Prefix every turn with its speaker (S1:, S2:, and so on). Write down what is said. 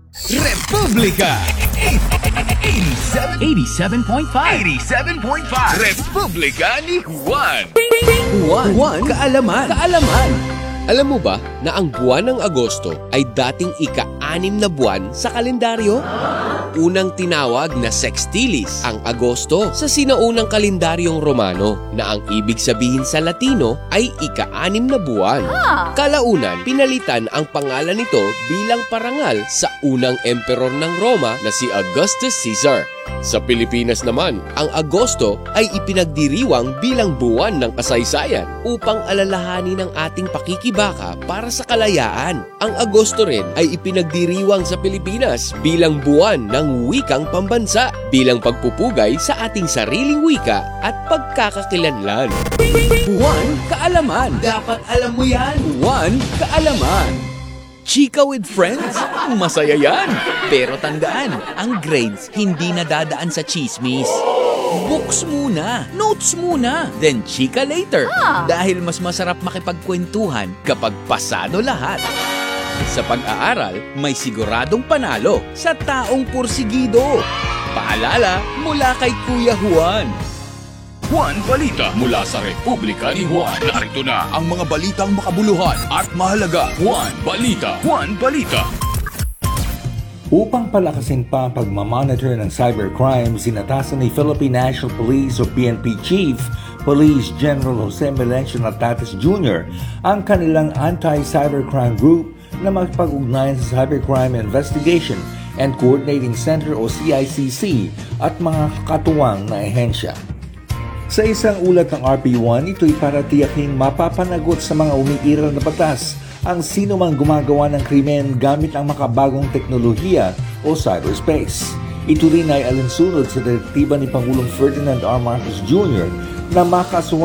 S1: Republika
S2: 87.5
S1: Republika ni Juan.
S3: Juan, kaalaman.
S4: Alam mo ba na ang buwan ng Agosto ay dating ika-6 na buwan sa kalendaryo? Unang tinawag na sextilis ang Agosto sa sinaunang kalendaryong Romano na ang ibig sabihin sa Latino ay ika-6 na buwan. Kalaunan, pinalitan ang pangalan nito bilang parangal sa unang emperor ng Roma na si Augustus Caesar. Sa Pilipinas naman, ang Agosto ay ipinagdiriwang bilang buwan ng kasaysayan upang alalahanin ang ating pakikibaka para sa kalayaan. Ang Agosto rin ay ipinagdiriwang sa Pilipinas bilang buwan ng wikang pambansa, bilang pagpupugay sa ating sariling wika at pagkakakilanlan.
S3: Juan, kaalaman.
S1: Dapat alam mo yan.
S3: Juan, kaalaman.
S2: Chika with friends? Masaya yan! Pero tandaan, ang grades hindi nadadaan sa chismis. Books muna, notes muna, then chika later. Dahil mas masarap makipagkwentuhan kapag pasado lahat. Sa pag-aaral, may siguradong panalo sa taong pursigido. Paalala mula kay Kuya Juan.
S1: Juan Balita mula sa Republika ni Juan. Narito na ang mga balitang makabuluhan at mahalaga. Juan Balita.
S5: Upang palakasin pa ang pagmamonitor ng cybercrime, sinatasan ni Philippine National Police o PNP Chief Police General Jose Melencio Natates Jr. ang kanilang Anti-Cybercrime Group na magpag-ugnayan sa Cybercrime Investigation and Coordinating Center o CICC at mga katuwang na ehensya. Sa isang ulat ng RP1, ito'y para tiyaking mapapanagot sa mga umiiral na batas ang sino mang gumagawa ng krimen gamit ang makabagong teknolohiya o cyberspace. Ito rin ay alinsunod sa direktiba ni Pangulong Ferdinand R. Marcos Jr. na makasuhan